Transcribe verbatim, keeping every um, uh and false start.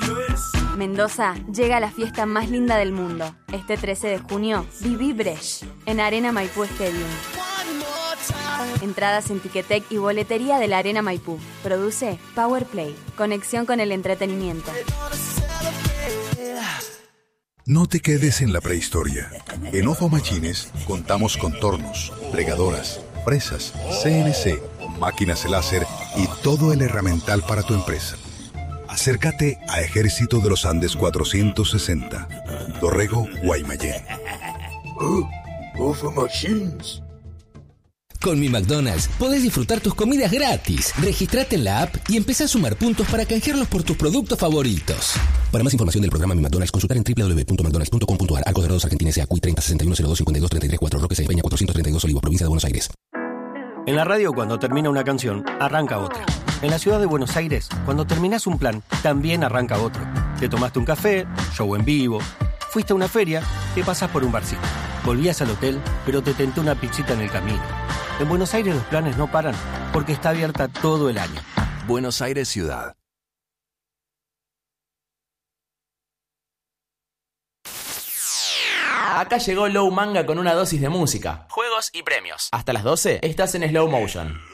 Mendoza llega a la fiesta más linda del mundo. Este trece de junio, viví Brecht, en Arena Maipú Stadium. Entradas en Ticketek y boletería de la Arena Maipú. Produce Powerplay. Conexión con el entretenimiento. No te quedes en la prehistoria. En Ofo Machines contamos con tornos, plegadoras, fresas, C N C, máquinas láser y todo el herramental para tu empresa. Acércate a Ejército de los Andes cuatrocientos sesenta, Dorrego, Guaymallén. Oh, Ofo Machines. Con Mi McDonald's podés disfrutar tus comidas gratis. Registrate en la app y empezá a sumar puntos para canjearlos por tus productos favoritos. Para más información del programa Mi McDonald's, consultar en w w w punto mcdonalds punto com punto a r. Arcos Dorados Argentina S A. Cuy treinta sesenta y uno cero dos cincuenta y dos treinta y tres cuatro. Roque Peña cuatrocientos treinta y dos Olivos, provincia de Buenos Aires. En la radio, cuando termina una canción, arranca otra. En la ciudad de Buenos Aires, cuando terminás un plan, también arranca otro. Te tomaste un café, show en vivo, fuiste a una feria, te pasás por un barcito. Volvías al hotel, pero te tenté una pizzita en el camino. En Buenos Aires los planes no paran, porque está abierta todo el año. Buenos Aires Ciudad. Acá llegó Low Manga con una dosis de música, juegos y premios. Hasta las doce estás en Slow Motion.